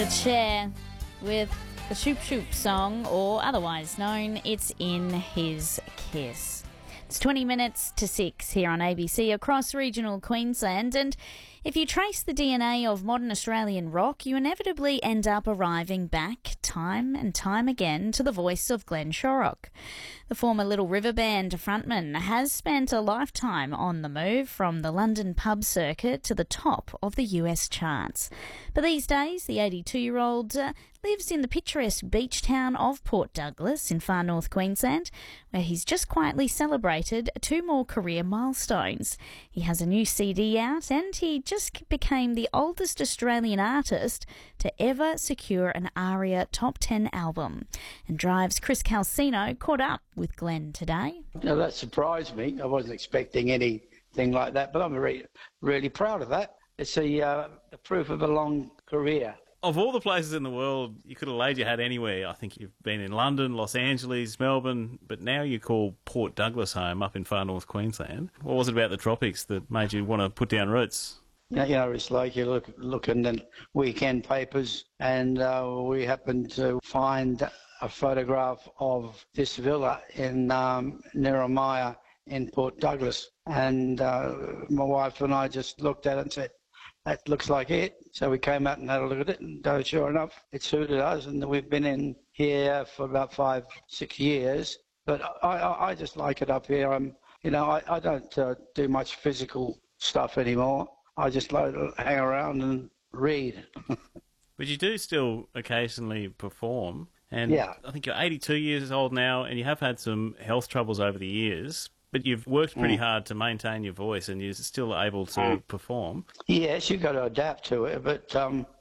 Cher with the Shoop Shoop song, or otherwise known, It's in His Kiss. It's 20 minutes to 6 here on ABC across regional Queensland, and if you trace the DNA of modern Australian rock, you inevitably end up arriving back time and time again to the voice of Glenn Shorrock. The former Little River Band frontman has spent a lifetime on the move from the London pub circuit to the top of the US charts. But these days, the 82-year-old lives in the picturesque beach town of Port Douglas in far north Queensland, where he's just quietly celebrated 2 more career milestones. He has a new CD out, and he just became the oldest Australian artist to ever secure an ARIA Top 10 album. And Drive's Chris Calcino caught up with Glenn today. Now, that surprised me. I wasn't expecting anything like that, but I'm really proud of that. It's the proof of a long career. Of all the places in the world you could have laid your hat anywhere, I think you've been in London, Los Angeles, Melbourne, but now you call Port Douglas home up in far north Queensland. What was it about the tropics that made you want to put down roots? You know, it's like you look in the weekend papers, and we happened to find a photograph of this villa in Narromaya in Port Douglas. And my wife and I just looked at it and said, that looks like it. So we came out and had a look at it, and sure enough, it suited us. And we've been in here for about 5-6 years. But I just like it up here. I don't do much physical stuff anymore. I just like to hang around and read. But you do still occasionally perform. And yeah. I think you're 82 years old now, and you have had some health troubles over the years. But you've worked pretty hard to maintain your voice, and you're still able to perform. Yes, you've got to adapt to it. But,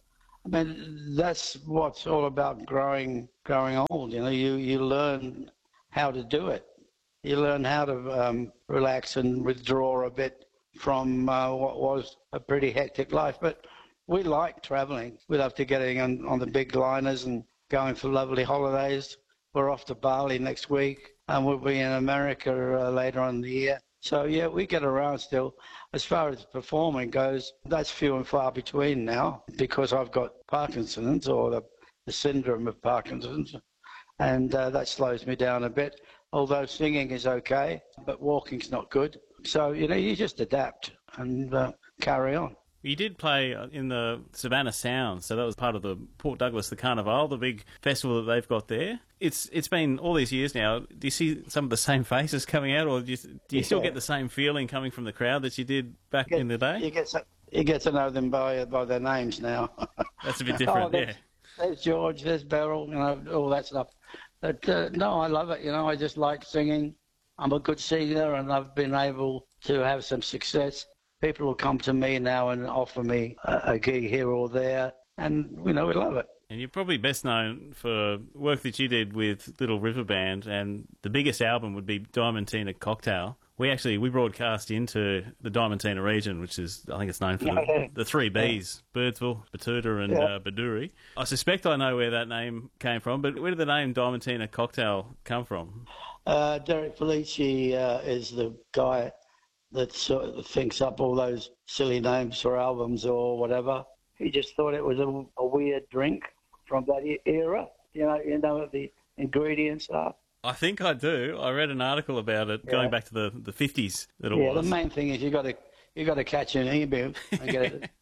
that's what's all about growing old. You know, you learn how to do it. You learn how to relax and withdraw a bit from what was a pretty hectic life. But we like travelling. We love to getting on the big liners and going for lovely holidays. We're off to Bali next week, and we'll be in America later on in the year. So, yeah, we get around still. As far as performing goes, that's few and far between now, because I've got Parkinson's, or the syndrome of Parkinson's, and that slows me down a bit. Although singing is okay, but walking's not good. So, you know, you just adapt and carry on. You did play in the Savannah Sound, so that was part of the Port Douglas, the Carnival, the big festival that they've got there. It's been all these years now. Do you see some of the same faces coming out, or do you still get the same feeling coming from the crowd that you did back in the day? You get to know them by their names now. That's a bit different, yeah. There's George, there's Beryl, you know, all that stuff. But no, I love it. You know, I just like singing. I'm a good singer, and I've been able to have some success. People will come to me now and offer me a gig here or there, and, you know, we love it. And you're probably best known for work that you did with Little River Band, and the biggest album would be Diamantina Cocktail. We broadcast into the Diamantina region, which is, I think it's known for the 3 Bs, Birdsville, Batuta and Baduri. I suspect I know where that name came from, but where did the name Diamantina Cocktail come from? Derek Felici is the guy that sort of thinks up all those silly names for albums or whatever. He just thought it was a weird drink from that era. You know what the ingredients are. I think I do. I read an article about it going back to the 50s that it was. Yeah, the main thing is you got to catch an emu and get it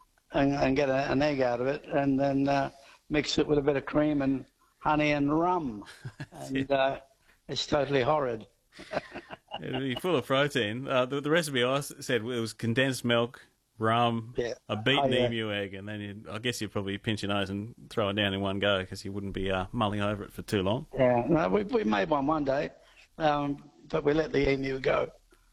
and get an egg out of it, and then mix it with a bit of cream and honey and rum, and it's totally horrid. It'd be full of protein. The recipe I said it was condensed milk, rum, a beaten emu egg, and then I guess you'd probably pinch your nose and throw it down in one go because you wouldn't be mulling over it for too long. Yeah, no, we made one day, but we let the emu go.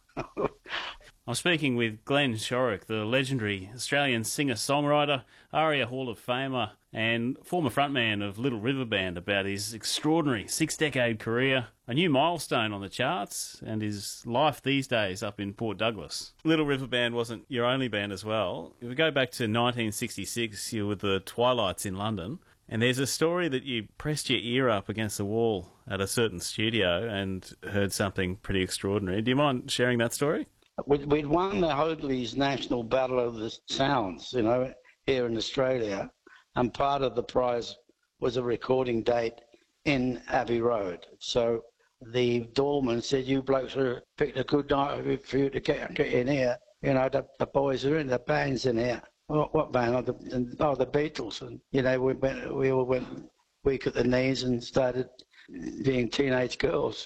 I'm speaking with Glenn Shorrock, the legendary Australian singer-songwriter, ARIA Hall of Famer, and former frontman of Little River Band, about his extraordinary 6-decade career, a new milestone on the charts, and his life these days up in Port Douglas. Little River Band wasn't your only band as well. If we go back to 1966, you were with the Twilights in London, and there's a story that you pressed your ear up against the wall at a certain studio and heard something pretty extraordinary. Do you mind sharing that story? We'd won the Hoadley's National Battle of the Sounds, you know, here in Australia. and part of the prize was a recording date in Abbey Road. So the doorman said, "You blokes have picked a good night for you to get in here. You know, the boys are in, the band's in here." What band? The Beatles. And, you know, we all went weak at the knees and started being teenage girls.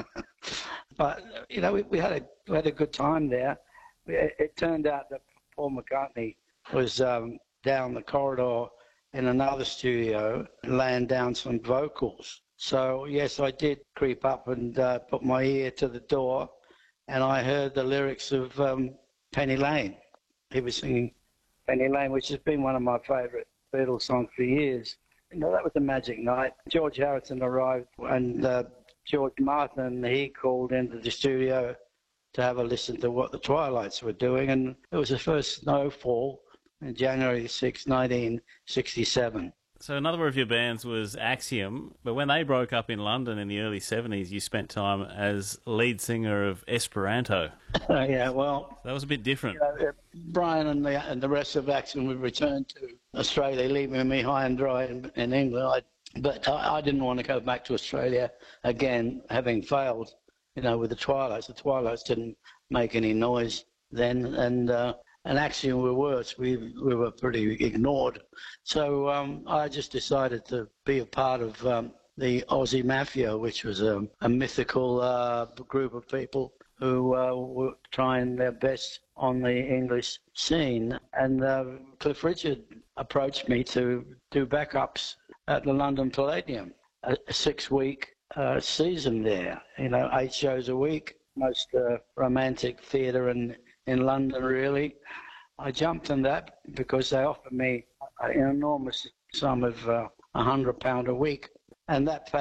But, you know, we had a good time there. It turned out that Paul McCartney was down the corridor in another studio, laying down some vocals. So, yes, I did creep up and put my ear to the door, and I heard the lyrics of Penny Lane. He was singing Penny Lane, which has been one of my favourite Beatles songs for years. You know, that was a magic night. George Harrison arrived, and George Martin, he called into the studio to have a listen to what the Twilights were doing, and it was the first snowfall in January 6, 1967. So another of your bands was Axiom, but when they broke up in London in the early 70s, you spent time as lead singer of Esperanto. Yeah, well, that was a bit different. You know, Brian and the rest of Axiom would return to Australia, leaving me high and dry in England. But I didn't want to go back to Australia again, having failed, you know, with the Twilights. The Twilights didn't make any noise then, and Axiom were worse. We were pretty ignored. So I just decided to be a part of the Aussie Mafia, which was a mythical group of people who were trying their best on the English scene. And Cliff Richard approached me to do backups at the London Palladium, a 6-week season there, you know, 8 shows a week, most romantic theatre in London, really. I jumped on that because they offered me an enormous sum of £100 a week, and that paid